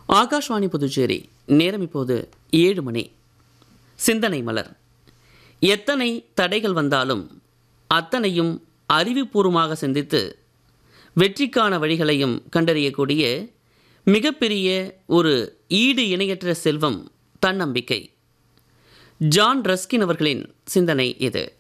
ஆகாஷ்வாணி புதுச்சேரி. நேரம் இப்போது 7 மணி. சிந்தனை மலர். எத்தனை தடைகள் வந்தாலும் அத்தனையும் அறிவுபூர்வமாக சிந்தித்து வெற்றிக்கான வழிகளையும் கண்டறியக்கூடிய மிகப்பெரிய ஒரு ஈடு இணையற்ற செல்வம் தன்னம்பிக்கை. ஜான் ரஸ்கின் அவர்களின் சிந்தனை இது.